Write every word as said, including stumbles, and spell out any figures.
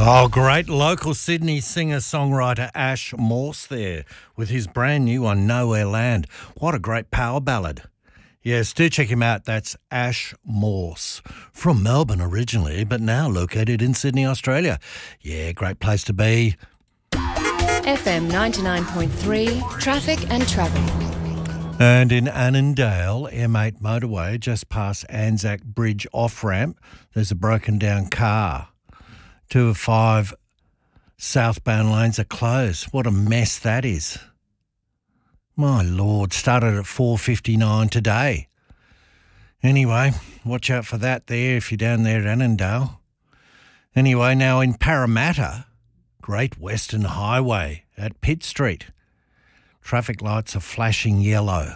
Oh, great local Sydney singer-songwriter Ash Morse there with his brand new one, Nowhere Land. What a great power ballad. Yes, do check him out. That's Ash Morse. From Melbourne originally, but now located in Sydney, Australia. Yeah, great place to be. F M ninety-nine point three, Traffic and Travel. And in Annandale, M eight motorway, just past Anzac Bridge off-ramp, there's a broken down car. Two of five southbound lanes are closed. What a mess that is. My Lord, started at four fifty-nine today. Anyway, watch out for that there if you're down there at Annandale. Anyway, now in Parramatta, Great Western Highway at Pitt Street. Traffic lights are flashing yellow.